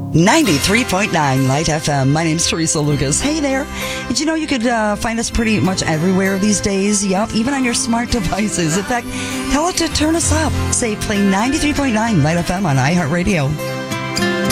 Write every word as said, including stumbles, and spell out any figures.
ninety-three point nine Light F M. My name's Teresa Lucas. Hey there. Did you know you could uh, find us pretty much everywhere these days? Yep, even on your smart devices. In fact, tell it to turn us up. Say play ninety-three point nine Light F M on iHeartRadio.